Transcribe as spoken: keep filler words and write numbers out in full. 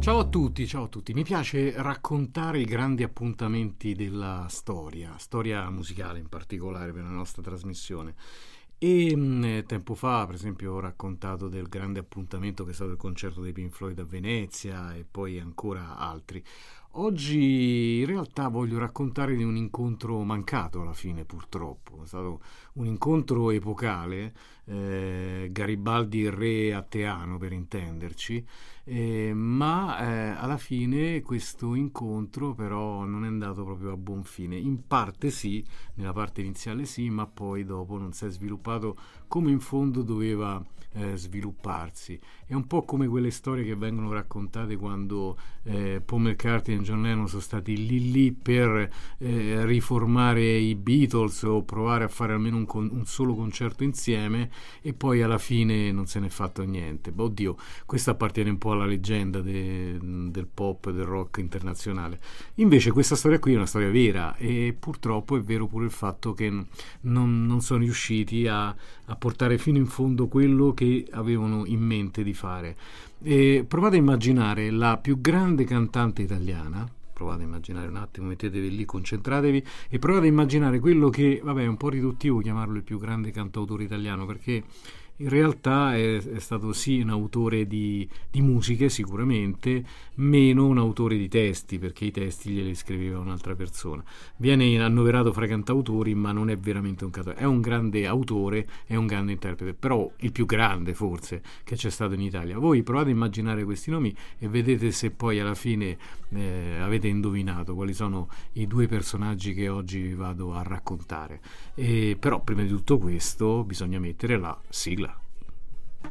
Ciao a tutti, ciao a tutti. Mi piace raccontare i grandi appuntamenti della storia, storia musicale in particolare per la nostra trasmissione. E mh, tempo fa, per esempio, ho raccontato del grande appuntamento che è stato il concerto dei Pink Floyd a Venezia e poi ancora altri. Oggi in realtà voglio raccontare di un incontro mancato alla fine, purtroppo. È stato un incontro epocale, eh, Garibaldi il re a Teano per intenderci, eh, ma eh, alla fine questo incontro però non è andato proprio a buon fine. In parte sì, nella parte iniziale sì, ma poi dopo non si è sviluppato come in fondo doveva eh, svilupparsi. È un po' come quelle storie che vengono raccontate quando eh, Paul McCartney e John Lennon sono stati lì lì per eh, riformare i Beatles o provare a fare almeno un, con- un solo concerto insieme e poi alla fine non se n'è fatto niente. Beh, oddio, questa appartiene un po' alla leggenda de- del pop e del rock internazionale. Invece questa storia qui è una storia vera e purtroppo è vero pure il fatto che non, non sono riusciti a, a portare fino in fondo quello che avevano in mente di fare. E provate a immaginare la più grande cantante italiana. Provate a immaginare un attimo, mettetevi lì, concentratevi e provate a immaginare quello che, vabbè, è un po' riduttivo chiamarlo il più grande cantautore italiano, perché in realtà è, è stato sì un autore di, di musiche sicuramente, meno un autore di testi, perché i testi glieli scriveva un'altra persona. Viene annoverato fra i cantautori, ma non è veramente un cantautore. È un grande autore, è un grande interprete, però il più grande forse che c'è stato in Italia. Voi provate a immaginare questi nomi e vedete se poi alla fine eh, avete indovinato quali sono i due personaggi che oggi vi vado a raccontare. E, però prima di tutto questo bisogna mettere la sigla.